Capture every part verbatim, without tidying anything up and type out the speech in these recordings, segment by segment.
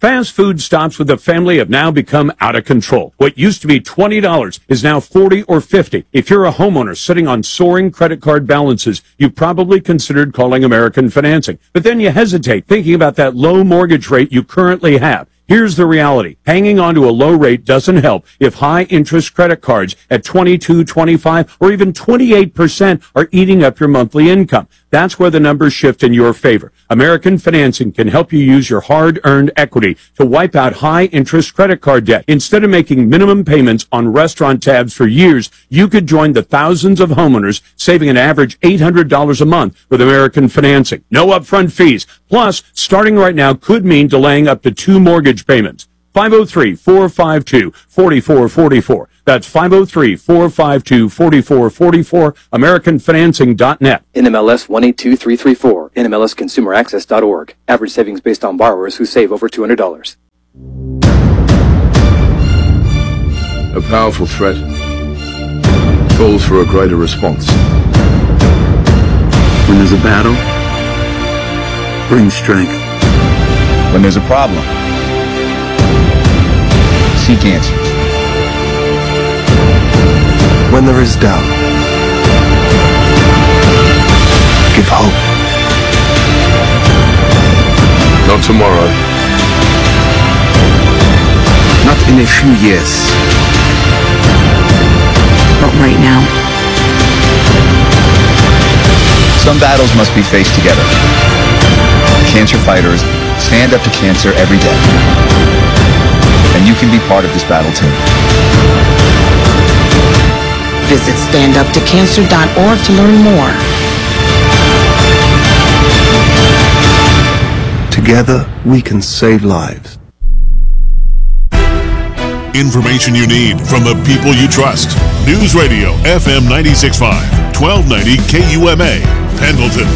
Fast food stops with a family have now become out of control. What used to be twenty dollars is now forty or fifty. If you're a homeowner sitting on soaring credit card balances, you probably considered calling American Financing. But then you hesitate, thinking about that low mortgage rate you currently have. Here's the reality. Hanging on to a low rate doesn't help if high-interest credit cards at twenty-two, twenty-five, or even twenty-eight percent are eating up your monthly income. That's where the numbers shift in your favor. American Financing can help you use your hard-earned equity to wipe out high-interest credit card debt. Instead of making minimum payments on restaurant tabs for years, you could join the thousands of homeowners saving an average eight hundred dollars a month with American Financing. No upfront fees. Plus, starting right now could mean delaying up to two mortgage payments. five oh three, four five two, four four four four. That's five oh three, four five two, four four four four, American Financing dot net. N M L S one eight two three three four, N M L S consumer access dot org. Average savings based on borrowers who save over two hundred dollars. A powerful threat calls for a greater response. When there's a battle, bring strength. When there's a problem, seek answers. When there is doubt, give hope. Not tomorrow. Not in a few years. But right now. Some battles must be faced together. Cancer fighters stand up to cancer every day. And you can be part of this battle too. Visit stand up to cancer dot org to learn more. Together, we can save lives. Information you need from the people you trust. News Radio F M ninety-six point five, twelve ninety K U M A, Pendleton.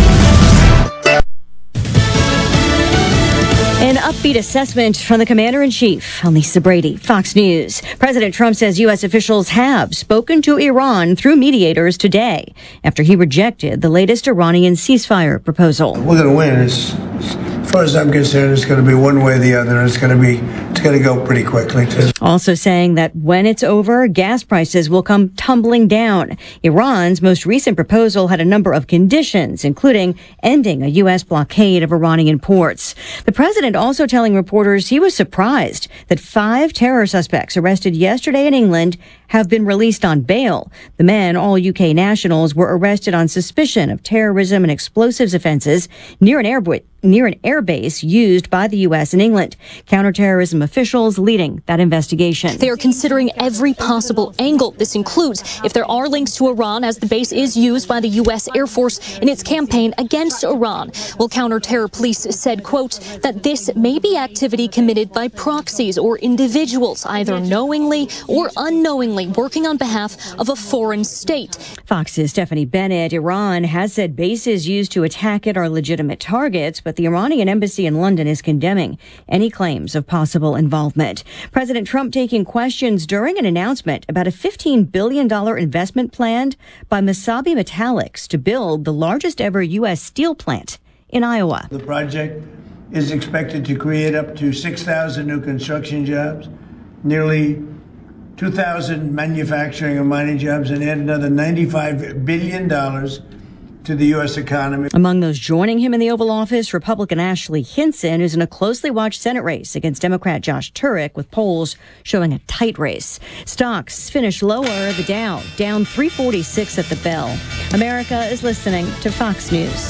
An upbeat assessment from the Commander-in-Chief. I'm Lisa Brady, Fox News. President Trump says U S officials have spoken to Iran through mediators today after he rejected the latest Iranian ceasefire proposal. We're going to win. It's, as far as I'm concerned, it's going to be one way or the other. It's going to be, it's going to go pretty quickly, too. Also saying that when it's over, gas prices will come tumbling down. Iran's most recent proposal had a number of conditions, including ending a U S blockade of Iranian ports. The president also telling reporters he was surprised that five terror suspects arrested yesterday in England have been released on bail. The men, all U K nationals, were arrested on suspicion of terrorism and explosives offenses near an airport. near an airbase used by the U S in England. Counterterrorism officials leading that investigation. They are considering every possible angle. This includes if there are links to Iran, as the base is used by the U S Air Force in its campaign against Iran. Well, counter-terror police said, quote, that this may be activity committed by proxies or individuals, either knowingly or unknowingly working on behalf of a foreign state. Fox's Stephanie Bennett. Iran has said bases used to attack it are legitimate targets, but the Iranian embassy in London is condemning any claims of possible involvement. President Trump taking questions during an announcement about a fifteen billion dollars investment planned by Mesabi Metallics to build the largest ever U S steel plant in Iowa. The project is expected to create up to six thousand new construction jobs, nearly two thousand manufacturing and mining jobs, and add another ninety-five billion dollars to the U S economy. Among those joining him in the Oval Office, Republican Ashley Hinson, who's in a closely watched Senate race against Democrat Josh Turek, with polls showing a tight race. Stocks finished lower. The Dow down three forty-six at the bell. America is listening to Fox News.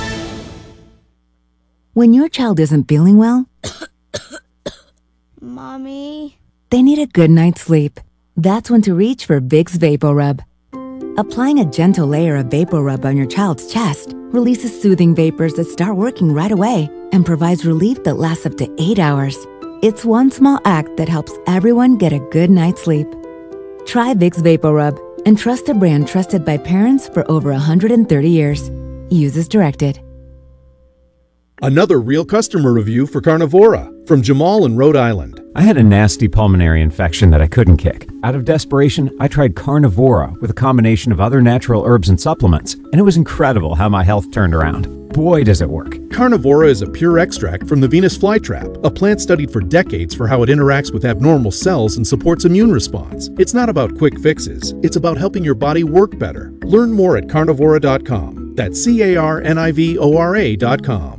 When your child isn't feeling well, Mommy, they need a good night's sleep. That's when to reach for Vicks VapoRub. Applying a gentle layer of VapoRub on your child's chest releases soothing vapors that start working right away and provides relief that lasts up to eight hours. It's one small act that helps everyone get a good night's sleep. Try Vicks VapoRub and trust a brand trusted by parents for over one hundred thirty years. Use as directed. Another real customer review for Carnivora from Jamal in Rhode Island. I had a nasty pulmonary infection that I couldn't kick. Out of desperation, I tried Carnivora with a combination of other natural herbs and supplements, and it was incredible how my health turned around. Boy, does it work. Carnivora is a pure extract from the Venus flytrap, a plant studied for decades for how it interacts with abnormal cells and supports immune response. It's not about quick fixes. It's about helping your body work better. Learn more at carnivora dot com. That's C A R N I V O R A dot com.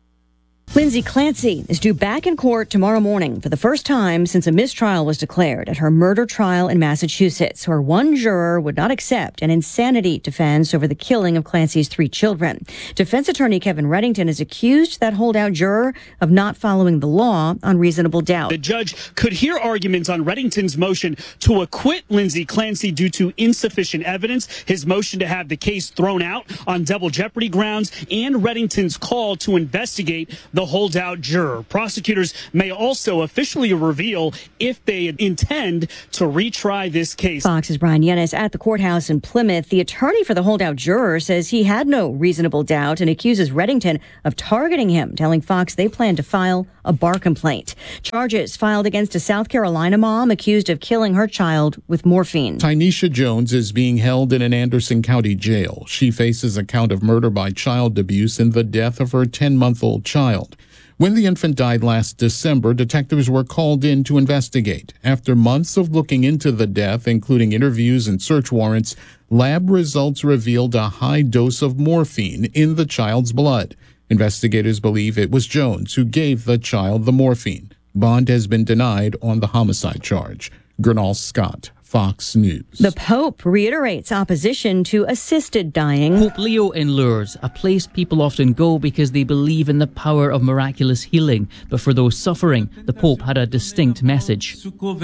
Lindsay Clancy is due back in court tomorrow morning for the first time since a mistrial was declared at her murder trial in Massachusetts, where one juror would not accept an insanity defense over the killing of Clancy's three children. Defense attorney Kevin Reddington has accused that holdout juror of not following the law on reasonable doubt. The judge could hear arguments on Reddington's motion to acquit Lindsay Clancy due to insufficient evidence, his motion to have the case thrown out on double jeopardy grounds, and Reddington's call to investigate the holdout juror. Prosecutors may also officially reveal if they intend to retry this case. Fox's Brian Yennis at the courthouse in Plymouth. The attorney for the holdout juror says he had no reasonable doubt and accuses Reddington of targeting him, telling Fox they plan to file a bar complaint. Charges filed against a South Carolina mom accused of killing her child with morphine. Tynesha Jones is being held in an Anderson County jail. She faces a count of murder by child abuse and the death of her ten-month-old child. When the infant died last December, detectives were called in to investigate. After months of looking into the death, including interviews and search warrants, lab results revealed a high dose of morphine in the child's blood. Investigators believe it was Jones who gave the child the morphine. Bond has been denied on the homicide charge. Gernal Scott, Fox News. The Pope reiterates opposition to assisted dying. Pope Leo in Lourdes, a place people often go because they believe in the power of miraculous healing. But for those suffering, the Pope had a distinct message.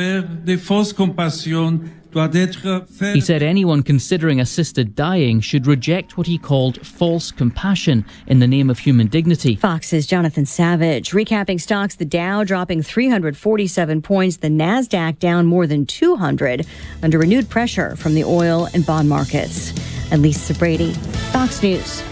He said anyone considering assisted dying should reject what he called false compassion in the name of human dignity. Fox's Jonathan Savage. Recapping stocks, the Dow dropping three hundred forty-seven points, the NASDAQ down more than two hundred under renewed pressure from the oil and bond markets. And Lisa Brady, Fox News.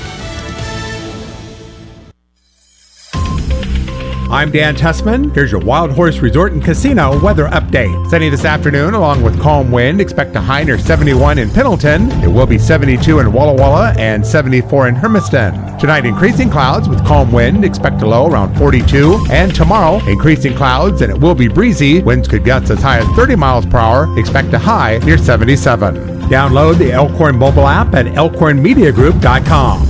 I'm Dan Tussman. Here's your Wild Horse Resort and Casino weather update. Sunny this afternoon along with calm wind. Expect a high near seventy-one in Pendleton. It will be seventy-two in Walla Walla and seventy-four in Hermiston. Tonight, increasing clouds with calm wind. Expect a low around forty-two. And tomorrow, increasing clouds and it will be breezy. Winds could gust as high as thirty miles per hour. Expect a high near seventy-seven. Download the Elkhorn mobile app at elkhorn media group dot com.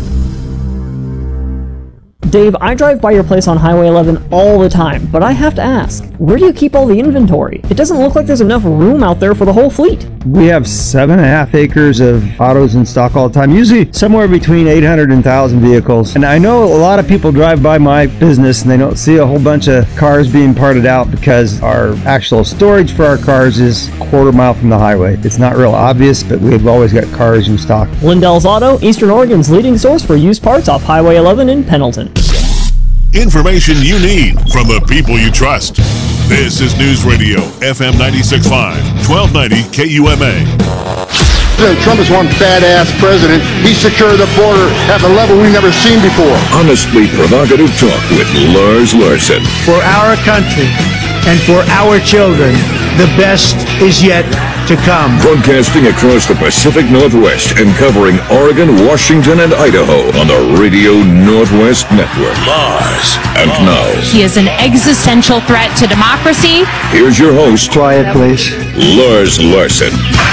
Dave, I drive by your place on Highway eleven all the time, but I have to ask, where do you keep all the inventory? It doesn't look like there's enough room out there for the whole fleet. We have seven and a half acres of autos in stock all the time, usually somewhere between eight hundred and one thousand vehicles. And I know a lot of people drive by my business and they don't see a whole bunch of cars being parted out because our actual storage for our cars is a quarter mile from the highway. It's not real obvious, but we've always got cars in stock. Lindell's Auto, Eastern Oregon's leading source for used parts off Highway eleven in Pendleton. Information you need from the people you trust. This is News Radio, F M ninety-six point five, twelve ninety K U M A. President Trump is one badass president. He secured the border at a level we've never seen before. Honestly provocative talk with Lars Larson. For our country and for our children, the best is yet to come. Broadcasting across the Pacific Northwest and covering Oregon, Washington, and Idaho on the Radio Northwest Network. Lars. And now, he is an existential threat to democracy. Here's your host. Quiet, please. Lars Larson.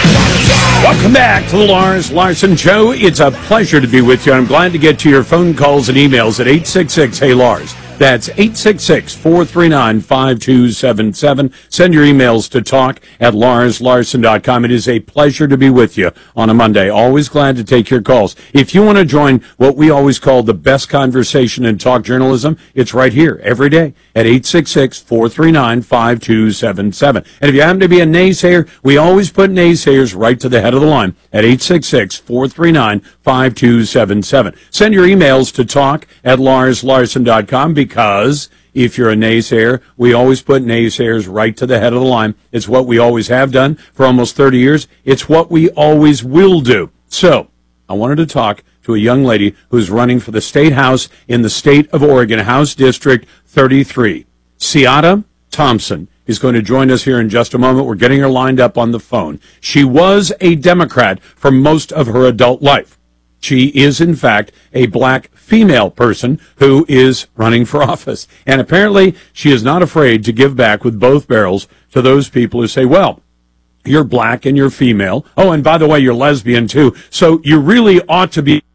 Welcome back to the Lars Larson Show. It's a pleasure to be with you. I'm glad to get to your phone calls and emails at eight six six, hey Lars. That's eight six six, four three nine, five two seven seven. Send your emails to talk at lars larson dot com. It is a pleasure to be with you on a Monday. Always glad to take your calls. If you want to join what we always call the best conversation in talk journalism, it's right here every day at eight six six, four three nine, five two seven seven. And if you happen to be a naysayer, we always put naysayers right to the head of the line at eight six six, four three nine, five two seven seven. Send your emails to talk at lars larson dot com. Because if you're a naysayer, we always put naysayers right to the head of the line. It's what we always have done for almost thirty years. It's what we always will do. So I wanted to talk to a young lady who's running for the State House in the state of Oregon, House District thirty-three. Seata Thompson is going to join us here in just a moment. We're getting her lined up on the phone. She was a Democrat for most of her adult life. She is, in fact, a black female person who is running for office. And apparently she is not afraid to give back with both barrels to those people who say, well, you're black and you're female. Oh, and by the way, you're lesbian too. So you really ought to be.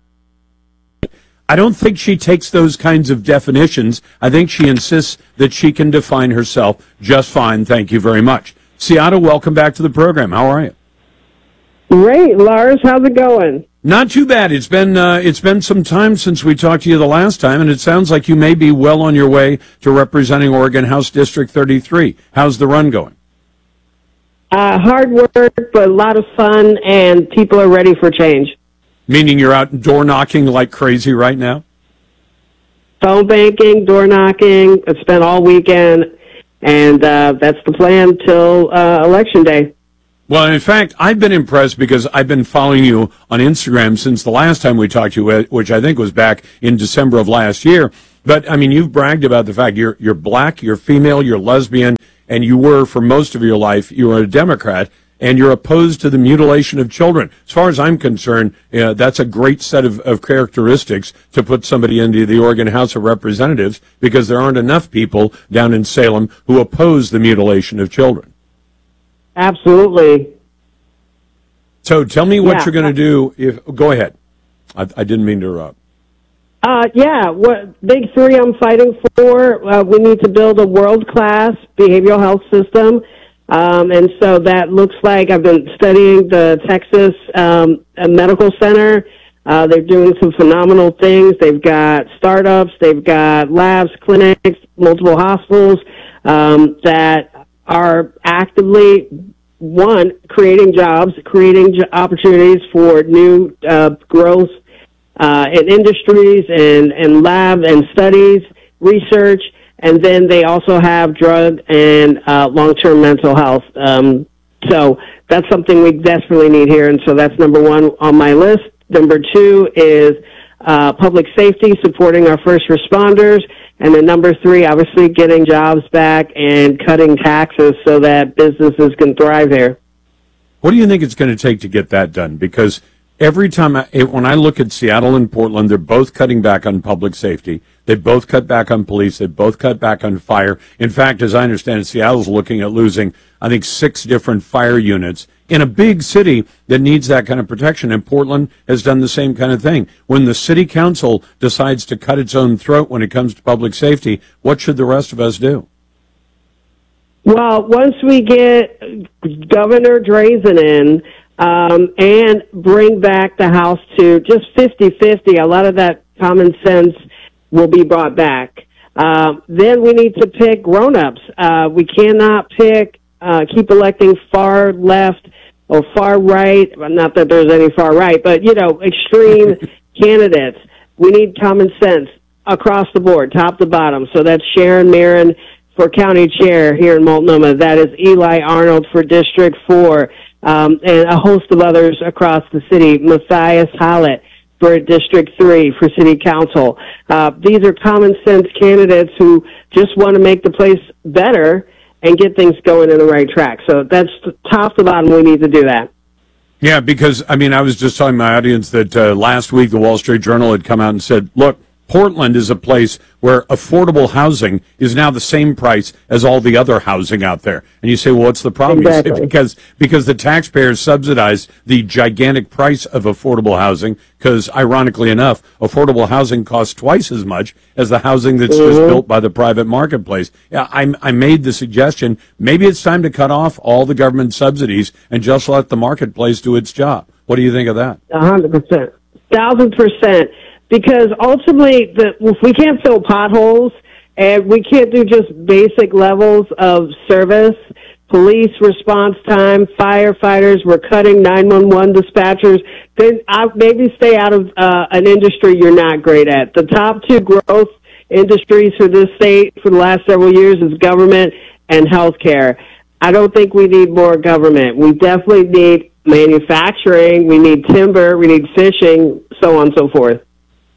I don't think she takes those kinds of definitions. I think she insists that she can define herself just fine. Thank you very much. Seattle, welcome back to the program. How are you? Great, Lars. How's it going? Not too bad. It's been uh, it's been some time since we talked to you the last time, and it sounds like you may be well on your way to representing Oregon House District thirty-three. How's the run going? Uh, hard work, but a lot of fun, and people are ready for change. Meaning you're out door knocking like crazy right now? Phone banking, door knocking. I spent all weekend, and uh, that's the plan till uh, Election Day. Well, in fact, I've been impressed because I've been following you on Instagram since the last time we talked to you, which I think was back in December of last year. But, I mean, you've bragged about the fact you're you're black, you're female, you're lesbian, and you were, for most of your life, you were a Democrat, and you're opposed to the mutilation of children. As far as I'm concerned, uh, that's a great set of, of characteristics to put somebody into the Oregon House of Representatives, because there aren't enough people down in Salem who oppose the mutilation of children. Absolutely. So tell me what Yeah. you're going to do. If Go ahead. I, I didn't mean to interrupt. Uh, yeah, what big three I'm fighting for, uh, we need to build a world-class behavioral health system. Um, and so that looks like I've been studying the Texas um, Medical Center. Uh, they're doing some phenomenal things. They've got startups, they've got labs, clinics, multiple hospitals um, that are actively, one, creating jobs, creating jo- opportunities for new uh, growth uh, in industries and, and lab and studies, research. And then they also have drug and uh, long-term mental health. Um, so that's something we desperately need here. And so that's number one on my list. Number two is uh, public safety, supporting our first responders. And then number three, obviously getting jobs back and cutting taxes so that businesses can thrive here. What do you think it's going to take to get that done? Because every time, I, when I look at Seattle and Portland, they're both cutting back on public safety. They both cut back on police. They both cut back on fire. In fact, as I understand it, Seattle's looking at losing, I think, six different fire units in a big city that needs that kind of protection. And Portland has done the same kind of thing. When the city council decides to cut its own throat when it comes to public safety, what should the rest of us do? Well, once we get Governor Drazen in, um, and bring back the House to just fifty-fifty, a lot of that common sense will be brought back. Uh, then we need to pick grown-ups. Uh, we cannot pick, uh, keep electing far left or far right. Well, not that there's any far right, but, you know, extreme candidates. We need common sense across the board, top to bottom. So that's Sharon Marin for county chair here in Multnomah. That is Eli Arnold for District four, um, and a host of others across the city. Matthias Hallett for District three for City Council. Uh, these are common sense candidates who just want to make the place better and get things going in the right track. So that's top to bottom. We need to do that. Yeah, because, I mean, I was just telling my audience that uh, last week the Wall Street Journal had come out and said, look, Portland is a place where affordable housing is now the same price as all the other housing out there. And you say, well, what's the problem? Exactly. You say, because, because the taxpayers subsidize the gigantic price of affordable housing, because ironically enough, affordable housing costs twice as much as the housing that's Mm-hmm. just built by the private marketplace. Yeah, I, I made the suggestion, maybe it's time to cut off all the government subsidies and just let the marketplace do its job. What do you think of that? A hundred percent. Thousand percent. Because ultimately, the, if we can't fill potholes and we can't do just basic levels of service, police response time, firefighters, we're cutting nine one one dispatchers, then I maybe stay out of uh, an industry you're not great at. The top two growth industries for this state for the last several years is government and healthcare. I don't think we need more government. We definitely need manufacturing, we need timber, we need fishing, so on and so forth.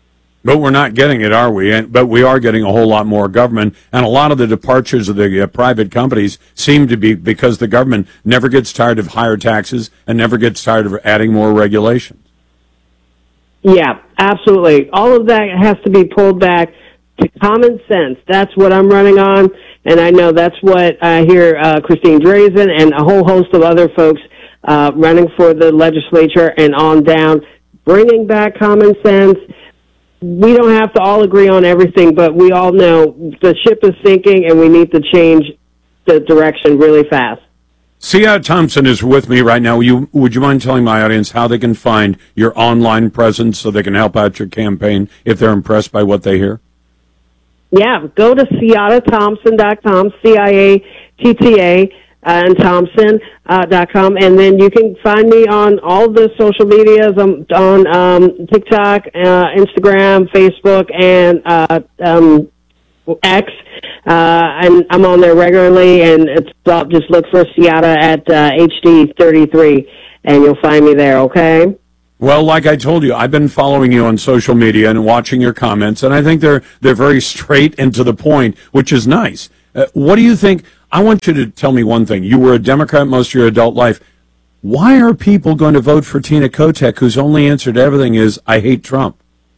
But we're not getting it, are we? And, but we are getting a whole lot more government, and a lot of the departures of the uh, private companies seem to be because the government never gets tired of higher taxes and never gets tired of adding more regulations. Yeah, absolutely. All of that has to be pulled back to common sense. That's what I'm running on, and I know that's what I hear uh, Christine Drazan and a whole host of other folks uh, running for the legislature and on down, bringing back common sense. We don't have to all agree on everything, but we all know the ship is sinking and we need to change the direction really fast. Sia Thompson is with me right now. You, would you mind telling my audience how they can find your online presence so they can help out your campaign if they're impressed by what they hear? Yeah, go to Ciata Thompson dot com, C I A T T A, and Thompson uh, dot com, and then you can find me on all the social medias. I'm on um, TikTok, uh, Instagram, Facebook, and uh, um, X, uh, and I'm on there regularly, and it's uh, just look for Ciata at uh, H D thirty-three, and you'll find me there, okay? Well, like I told you, I've been following you on social media and watching your comments, and I think they're they're very straight and to the point, which is nice. Uh, what do you think? I want you to tell me one thing. You were a Democrat most of your adult life. Why are people going to vote for Tina Kotek, whose only answer to everything is, I hate Trump?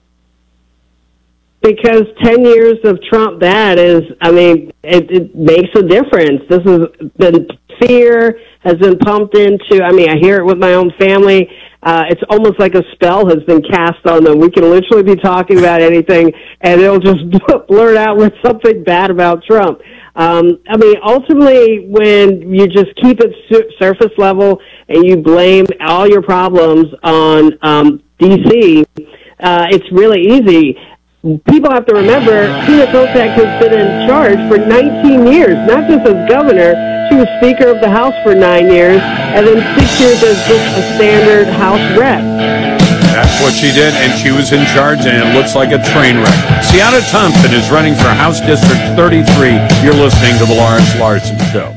Because ten years of Trump bad is, I mean, it, it makes a difference. This has been, fear has been pumped into, I mean, I hear it with my own family. Uh, it's almost like a spell has been cast on them. We can literally be talking about anything, and it'll just blurt out with something bad about Trump. Um, I mean, ultimately, when you just keep it su- surface level and you blame all your problems on um, D C, uh, it's really easy. People have to remember Tina Kotek has been in charge for nineteen years, not just as governor. She was Speaker of the House for nine years, and then six years as just a standard House rep. That's what she did, and she was in charge, and it looks like a train wreck. Ciata Thompson is running for House District thirty-three. You're listening to The Lawrence Larson Show.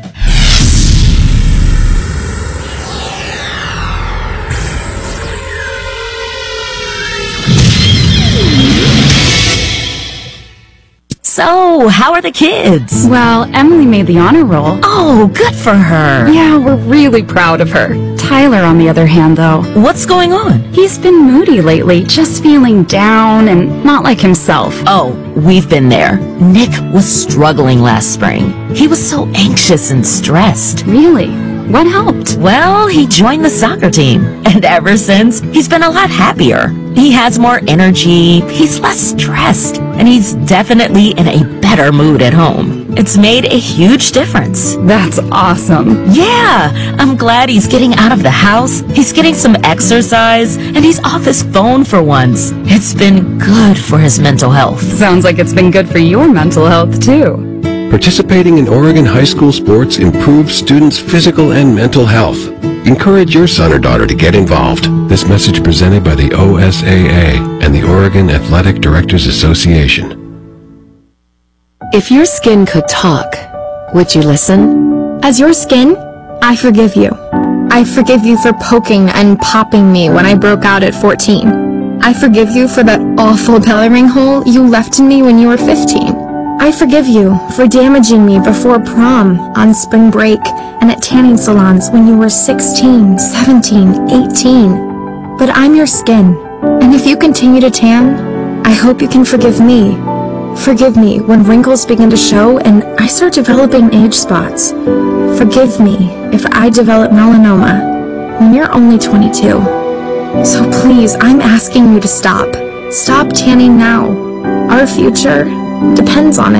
So, how are the kids? Well, Emily made the honor roll. Oh, good for her. Yeah, we're really proud of her. Tyler, on the other hand, though. What's going on? He's been moody lately, just feeling down and not like himself. Oh, we've been there. Nick was struggling last spring. He was so anxious and stressed. Really? What helped? Well, he joined the soccer team, and ever since, he's been a lot happier. He has more energy, he's less stressed, and he's definitely in a better mood at home. It's made a huge difference. That's awesome. Yeah, I'm glad he's getting out of the house, he's getting some exercise, and he's off his phone for once. It's been good for his mental health. Sounds like it's been good for your mental health, too. Participating in Oregon high school sports improves students' physical and mental health. Encourage your son or daughter to get involved. This message presented by the O S A A and the Oregon Athletic Directors Association. If your skin could talk, would you listen? As your skin, I forgive you. I forgive you for poking and popping me when I broke out at fourteen. I forgive you for that awful belly ring hole you left in me when you were fifteen. I forgive you for damaging me before prom, on spring break, and at tanning salons when you were sixteen, seventeen, eighteen. But I'm your skin, and if you continue to tan, I hope you can forgive me. Forgive me when wrinkles begin to show and I start developing age spots. Forgive me if I develop melanoma when you're only twenty-two. So please, I'm asking you to stop. Stop tanning now. Our future depends on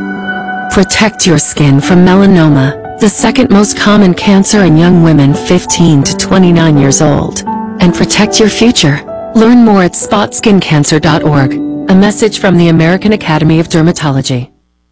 it. Protect your skin from melanoma, the second most common cancer in young women fifteen to twenty-nine years old. And protect your future. Learn more at spot skin cancer dot org. A message from the American Academy of Dermatology.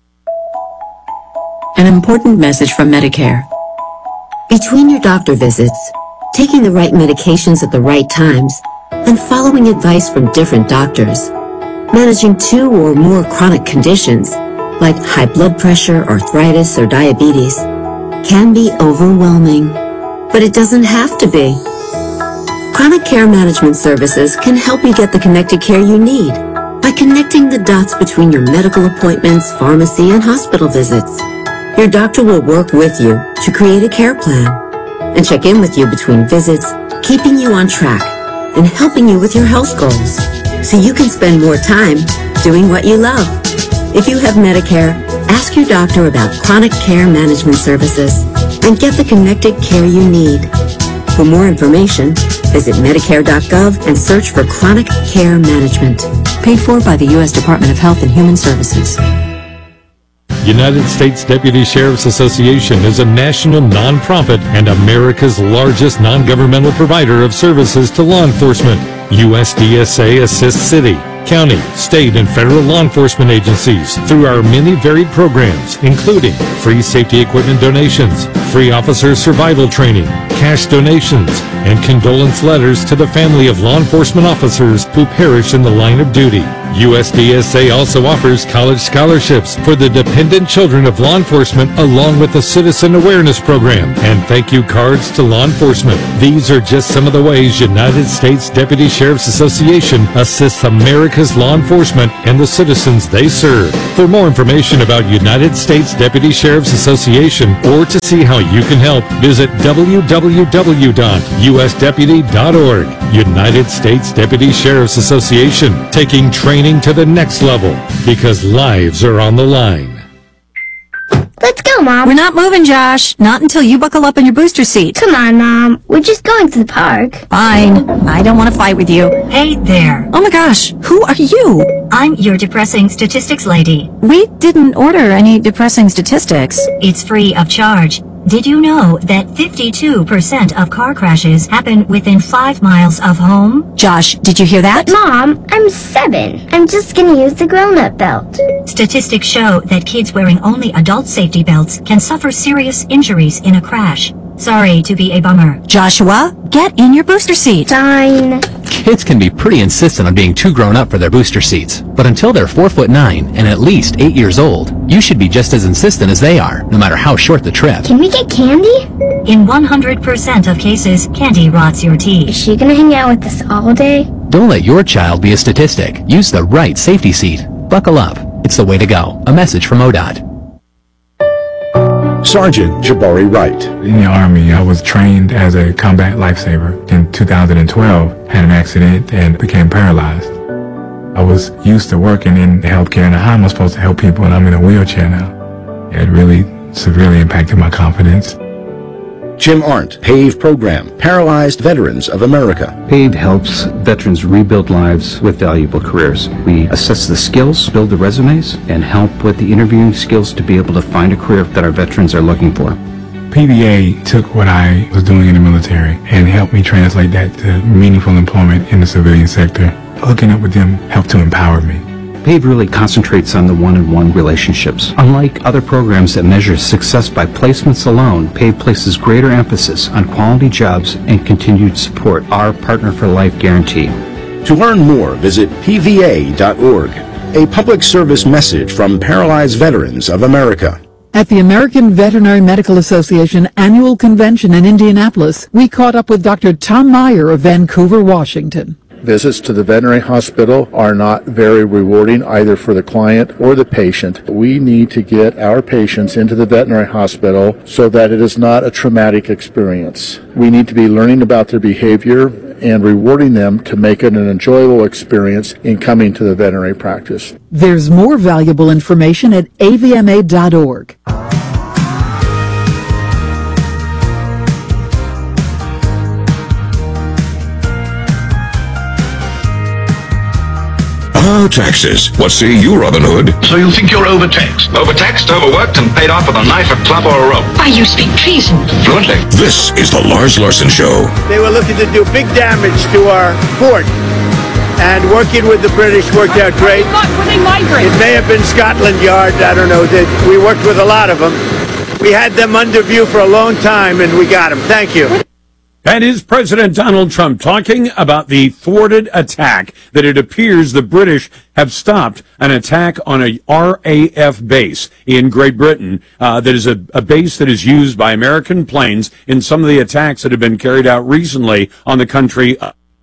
An important message from Medicare. Between your doctor visits, taking the right medications at the right times, and following advice from different doctors, managing two or more chronic conditions, like high blood pressure, arthritis, or diabetes, can be overwhelming. But it doesn't have to be. Chronic Care Management Services can help you get the connected care you need by connecting the dots between your medical appointments, pharmacy, and hospital visits. Your doctor will work with you to create a care plan and check in with you between visits, keeping you on track and helping you with your health goals so you can spend more time doing what you love. If you have Medicare, ask your doctor about chronic care management services and get the connected care you need. For more information, visit Medicare dot gov and search for Chronic Care Management. Paid for by the U S Department of Health and Human Services. United States Deputy Sheriff's Association is a national nonprofit and America's largest non-governmental provider of services to law enforcement. U S D S A assists city, county, state, and federal law enforcement agencies through our many varied programs, including free safety equipment donations, free officer survival training, cash donations, and condolence letters to the family of law enforcement officers who perish in the line of duty. U S D S A also offers college scholarships for the dependent children of law enforcement, along with a citizen awareness program and thank you cards to law enforcement. These are just some of the ways United States Deputy Sheriff's Association assists America's law enforcement and the citizens they serve. For more information about United States Deputy Sheriff's Association or to see how you can help, visit w w w dot u s deputy dot org. United States Deputy Sheriff's Association, taking training to the next level because lives are on the line. Let's go, Mom. We're not moving, Josh. Not until you buckle up in your booster seat. Come on, Mom. We're just going to the park. Fine. I don't want to fight with you. Hey there. Oh my gosh. Who are you? I'm your depressing statistics lady. We didn't order any depressing statistics. It's free of charge. Did you know that fifty-two percent of car crashes happen within five miles of home? Josh, did you hear that? Mom, I'm seven. I'm just gonna use the grown-up belt. Statistics show that kids wearing only adult safety belts can suffer serious injuries in a crash. Sorry to be a bummer. Joshua, get in your booster seat. Fine. Kids can be pretty insistent on being too grown up for their booster seats, but until they're four foot nine and at least eight years old, you should be just as insistent as they are, no matter how short the trip. Can we get candy? In one hundred percent of cases, candy rots your teeth. Is she gonna hang out with us all day? Don't let your child be a statistic. Use the right safety seat. Buckle up. It's the way to go. A message from O D O T. Sergeant Jabari Wright. In the Army, I was trained as a combat lifesaver. In two thousand twelve, had an accident and became paralyzed. I was used to working in healthcare and how am I supposed to help people and I'm in a wheelchair now. It really severely impacted my confidence. Jim Arndt, PAVE Program, Paralyzed Veterans of America. PAVE helps veterans rebuild lives with valuable careers. We assess the skills, build the resumes, and help with the interviewing skills to be able to find a career that our veterans are looking for. P V A took what I was doing in the military and helped me translate that to meaningful employment in the civilian sector. Hooking up with them helped to empower me. PAVE really concentrates on the one-on-one relationships. Unlike other programs that measure success by placements alone, PAVE places greater emphasis on quality jobs and continued support, our Partner for Life guarantee. To learn more, visit p v a dot org. A public service message from Paralyzed Veterans of America. At the American Veterinary Medical Association annual convention in Indianapolis, we caught up with Doctor Tom Meyer of Vancouver, Washington. Visits to the veterinary hospital are not very rewarding either for the client or the patient. We need to get our patients into the veterinary hospital so that it is not a traumatic experience. We need to be learning about their behavior and rewarding them to make it an enjoyable experience in coming to the veterinary practice. There's more valuable information at a v m a dot org. Ah, taxes. What say you, Robin Hood? So you think you're overtaxed? Overtaxed, overworked, and paid off with a knife, a club, or a rope. Why, you speak treason. Fluently. This is the Lars Larson Show. They were looking to do big damage to our port, and working with the British worked out great. It may have been Scotland Yard, I don't know. We worked with a lot of them. We had them under view for a long time, and we got them. Thank you. That is President Donald Trump talking about the thwarted attack that it appears the British have stopped an attack on a R A F base in Great Britain uh, that is a, a base that is used by American planes in some of the attacks that have been carried out recently on the country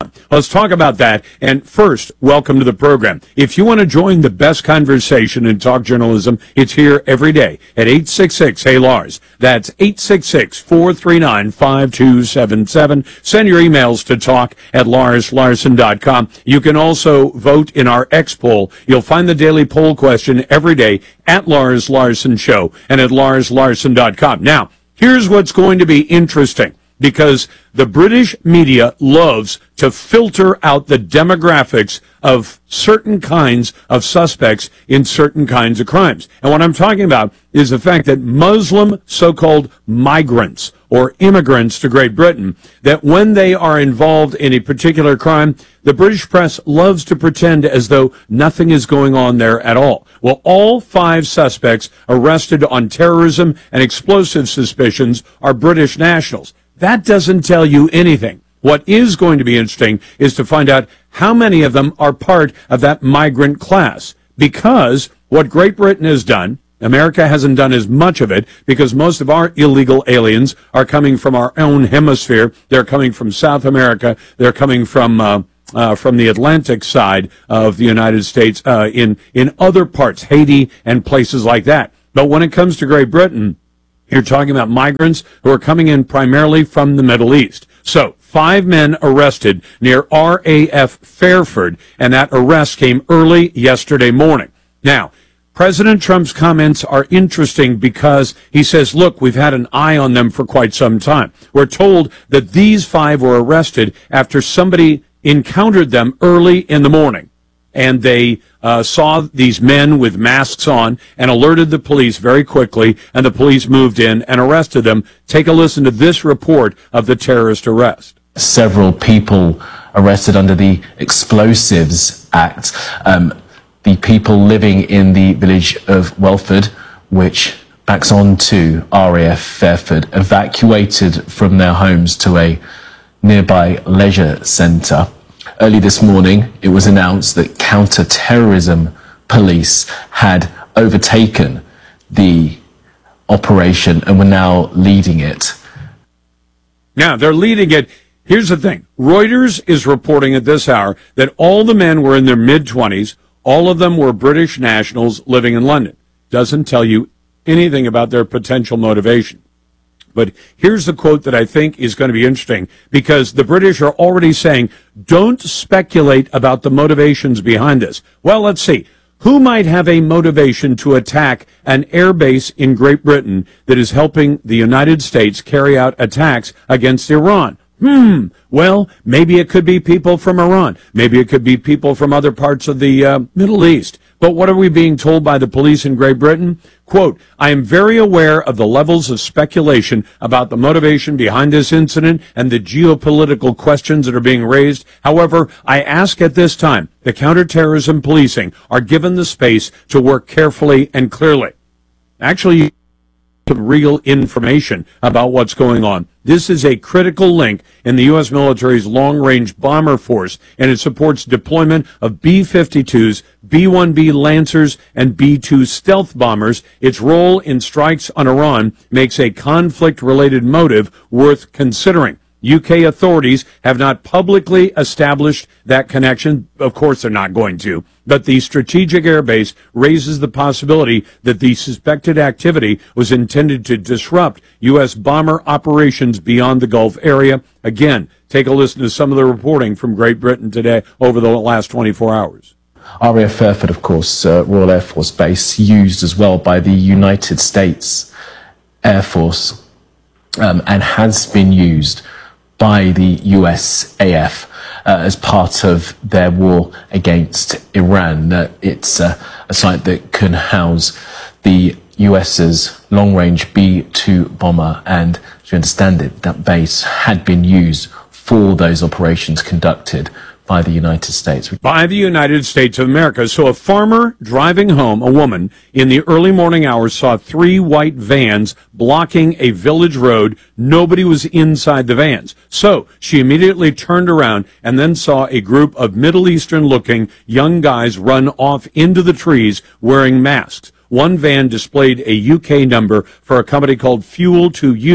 Let's talk about that. And first, welcome to the program. If you want to join the best conversation in talk journalism, it's here every day at eight six six, hey Lars. That's eight six six, four three nine, five two seven seven. Send your emails to talk at lars larson dot com. You can also vote in our X poll. You'll find the daily poll question every day at Lars Larson Show and at lars larson dot com. Now, here's what's going to be interesting, because the British media loves to filter out the demographics of certain kinds of suspects in certain kinds of crimes. And what I'm talking about is the fact that Muslim so-called migrants or immigrants to Great Britain, that when they are involved in a particular crime, the British press loves to pretend as though nothing is going on there at all. Well, all five suspects arrested on terrorism and explosive suspicions are British nationals. That doesn't tell you anything. What is going to be interesting is to find out how many of them are part of that migrant class. Because what Great Britain has done, America hasn't done as much of it, because most of our illegal aliens are coming from our own hemisphere. They're coming from South America. They're coming from uh, uh, from the Atlantic side of the United States, uh, in in other parts, Haiti and places like that. But when it comes to Great Britain, you're talking about migrants who are coming in primarily from the Middle East. So, five men arrested near R A F Fairford, and that arrest came early yesterday morning. Now, President Trump's comments are interesting because he says, look, we've had an eye on them for quite some time. We're told that these five were arrested after somebody encountered them early in the morning, and they uh, saw these men with masks on and alerted the police very quickly, and the police moved in and arrested them. Take a listen to this report of the terrorist arrest. Several people arrested under the Explosives Act. Um, the people living in the village of Welford, which backs on to R A F Fairford, evacuated from their homes to a nearby leisure centre. Early this morning, it was announced that counter-terrorism police had overtaken the operation and were now leading it. Now, they're leading it. Here's the thing. Reuters is reporting at this hour that all the men were in their mid-twenties. All of them were British nationals living in London. Doesn't tell you anything about their potential motivation. But here's the quote that I think is going to be interesting, because the British are already saying, don't speculate about the motivations behind this. Well, let's see. Who might have a motivation to attack an air base in Great Britain that is helping the United States carry out attacks against Iran? Hmm. Well, maybe it could be people from Iran. Maybe it could be people from other parts of the uh, Middle East. But what are we being told by the police in Great Britain? Quote, I am very aware of the levels of speculation about the motivation behind this incident and the geopolitical questions that are being raised. However, I ask at this time, the counterterrorism policing are given the space to work carefully and clearly. Actually, some real information about what's going on. This is a critical link in the U S military's long-range bomber force, and it supports deployment of B fifty-twos, B one B Lancers, and B two stealth bombers. Its role in strikes on Iran makes a conflict-related motive worth considering. U K authorities have not publicly established that connection. Of course, they're not going to. But the strategic airbase raises the possibility that the suspected activity was intended to disrupt U S bomber operations beyond the Gulf area. Again, take a listen to some of the reporting from Great Britain today over the last twenty-four hours. R A F Fairford, of course, uh, Royal Air Force Base, used as well by the United States Air Force, um, and has been used by the U S A F uh, as part of their war against Iran. Uh, it's uh, a site that can house the US's long-range B two bomber, and as you understand it, that base had been used for those operations conducted by the United States. By the United States of America. So a farmer driving home, a woman, in the early morning hours saw three white vans blocking a village road. Nobody was inside the vans. So she immediately turned around and then saw a group of Middle Eastern-looking young guys run off into the trees wearing masks. One van displayed a U K number for a company called Fuel to You.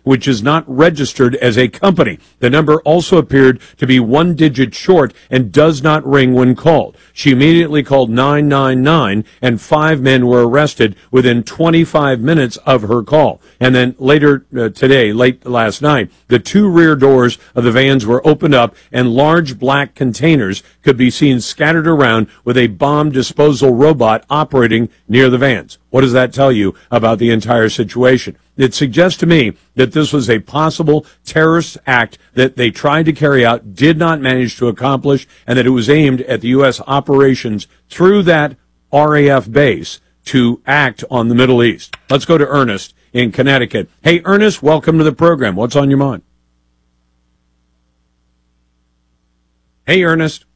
which is not registered as a company. The number also appeared to be one digit short and does not ring when called. She immediately called nine nine nine, and five men were arrested within twenty-five minutes of her call. And then later uh, today, late last night, the two rear doors of the vans were opened up, and large black containers could be seen scattered around with a bomb disposal robot operating near the vans. What does that tell you about the entire situation? It suggests to me that this was a possible terrorist act that they tried to carry out, did not manage to accomplish, and that it was aimed at the U S operations through that R A F base to act on the Middle East. Let's go to Ernest in Connecticut. Hey, Ernest, welcome to the program. What's on your mind? Hey, Ernest.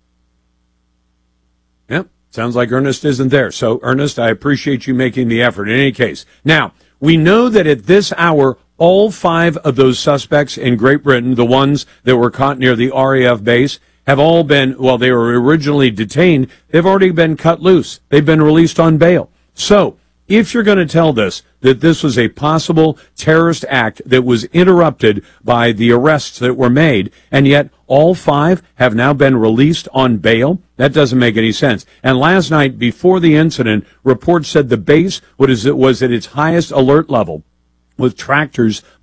Yep, sounds like Ernest isn't there. So, Ernest, I appreciate you making the effort in any case. Now, we know that at this hour, all five of those suspects in Great Britain, the ones that were caught near the R A F base, have all been, well, they were originally detained, they've already been cut loose. They've been released on bail. So, if you're going to tell this, that this was a possible terrorist act that was interrupted by the arrests that were made, and yet all five have now been released on bail, that doesn't make any sense. And last night, before the incident, reports said the base was at its highest alert level, with tractors